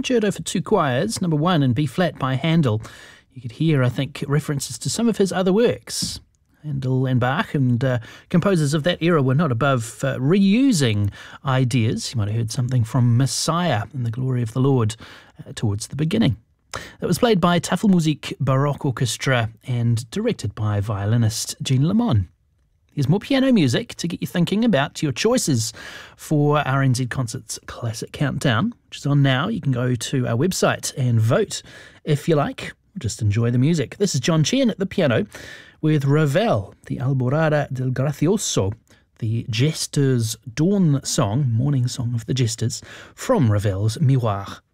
concerto for two choirs, number 1 in B-flat by Handel. You could hear, I think, references to some of his other works. Handel and Bach and composers of that era were not above reusing ideas. You might have heard something from Messiah and the Glory of the Lord towards the beginning. That was played by Tafelmusik Baroque Orchestra and directed by violinist Jean Lemon. Here's more piano music to get you thinking about your choices for RNZ Concert's Classic Countdown, which is on now. You can go to our website and vote if you like. Just enjoy the music. This is John Chien at the piano with Ravel, the Alborada del Gracioso, the Jester's Dawn song, morning song of the Jesters, from Ravel's Miroir.